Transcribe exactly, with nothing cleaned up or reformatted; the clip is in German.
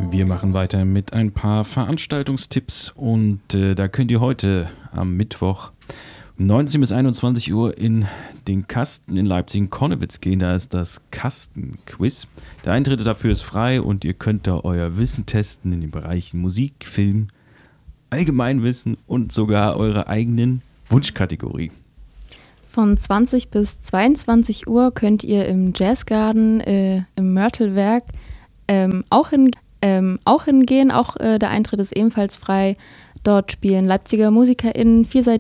Wir machen weiter mit ein paar Veranstaltungstipps und äh, da könnt ihr heute am Mittwoch um neunzehn bis einundzwanzig Uhr in den Kasten in Leipzig-Konnewitz gehen. Da ist das Kasten-Quiz. Der Eintritt dafür ist frei und ihr könnt da euer Wissen testen in den Bereichen Musik, Film, Allgemeinwissen und sogar eure eigenen Wunschkategorie. Von zwanzig bis zweiundzwanzig Uhr könnt ihr im Jazzgarden äh, im Mörtelwerk ähm, auch, hin, ähm, auch hingehen. Auch äh, der Eintritt ist ebenfalls frei. Dort spielen Leipziger MusikerInnen vielseitige